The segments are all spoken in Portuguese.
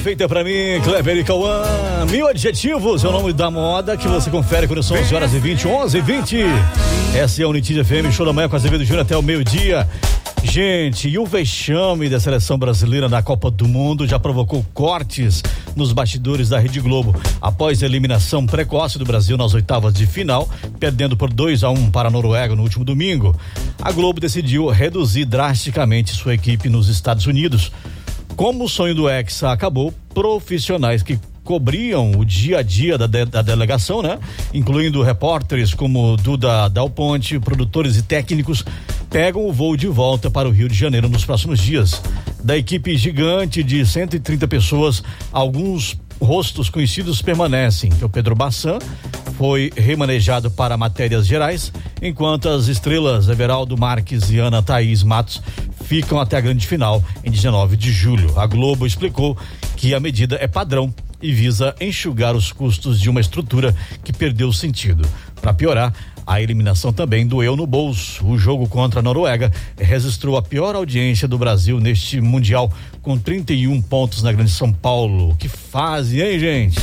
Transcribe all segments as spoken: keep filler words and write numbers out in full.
perfeita pra mim, Kleber e Cauã. Mil adjetivos é o nome da moda que você confere quando são onze horas e vinte, onze e vinte. Essa é a United F M, show da manhã com Azevedo Júnior até o meio-dia. Gente, e o vexame da seleção brasileira na Copa do Mundo já provocou cortes nos bastidores da Rede Globo. Após a eliminação precoce do Brasil nas oitavas de final, perdendo por dois a um para a Noruega no último domingo, a Globo decidiu reduzir drasticamente sua equipe nos Estados Unidos. Como o sonho do Hexa acabou, profissionais que cobriam o dia a dia da, de, da delegação, né? Incluindo repórteres como Duda Dal Ponte, produtores e técnicos, pegam o voo de volta para o Rio de Janeiro nos próximos dias. Da equipe gigante de cento e trinta pessoas, alguns rostos conhecidos permanecem. O Pedro Bassan foi remanejado para matérias gerais, enquanto as estrelas Everaldo Marques e Ana Thaís Matos ficam até a grande final em dezenove de julho. A Globo explicou que a medida é padrão e visa enxugar os custos de uma estrutura que perdeu o sentido. Para piorar, a eliminação também doeu no bolso. O jogo contra a Noruega registrou a pior audiência do Brasil neste Mundial, com trinta e um pontos na Grande São Paulo. Que fase, hein, gente?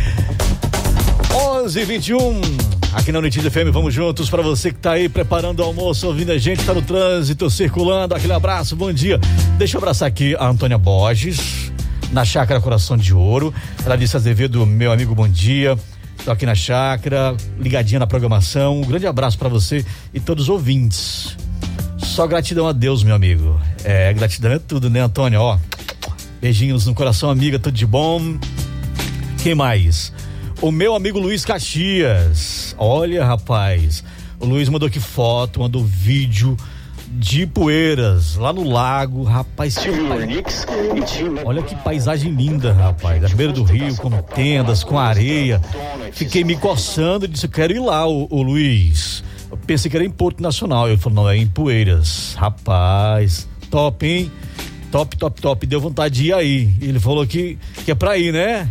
onze e vinte e um. Aqui na United F M, vamos juntos para você que tá aí preparando o almoço, ouvindo a gente, tá no trânsito, circulando. Aquele abraço, bom dia. Deixa eu abraçar aqui a Antônia Borges, na Chácara Coração de Ouro. Ela disse: Azevedo, meu amigo, bom dia. Tô aqui na chácara, ligadinha na programação. Um grande abraço para você e todos os ouvintes. Só gratidão a Deus, meu amigo. É, gratidão é tudo, né, Antônia? Ó, beijinhos no coração, amiga, tudo de bom. Quem mais? O meu amigo Luiz Caxias. Olha, rapaz, o Luiz mandou aqui foto, mandou vídeo de Poeiras, lá no lago, rapaz. Que... Olha que paisagem linda, rapaz. À beira do rio, com tendas, com areia. Fiquei me coçando e disse: eu quero ir lá, o, o Luiz. Eu pensei que era em Porto Nacional. Ele falou: não, é em Poeiras. Rapaz, top, hein? Top, top, top. Deu vontade de ir aí. Ele falou que, que é pra ir, né?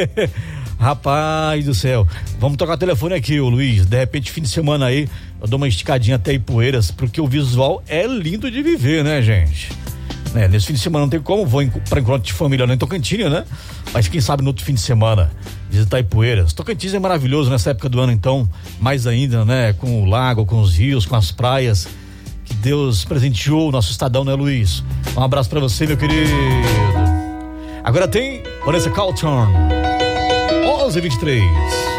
Rapaz do céu, vamos tocar o telefone aqui, ô Luiz. De repente, fim de semana aí, eu dou uma esticadinha até Ipueiras, porque o visual é lindo de viver, né, gente? Né? Nesse fim de semana não tem como, vou em, pra encontro de família lá em Tocantins, né? Mas quem sabe no outro fim de semana visitar Ipueiras. Tocantins é maravilhoso nessa época do ano, então, mais ainda, né? Com o lago, com os rios, com as praias, que Deus presenteou o nosso estadão, né, Luiz? Um abraço pra você, meu querido. Agora tem Vanessa Carlton. onze e vinte e três.